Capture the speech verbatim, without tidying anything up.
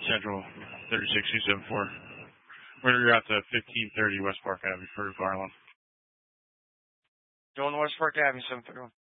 Central, thirty-six two seven four. We're out to fifteen thirty West Park Avenue for Garland. Going West Park Avenue, seven thirty-one.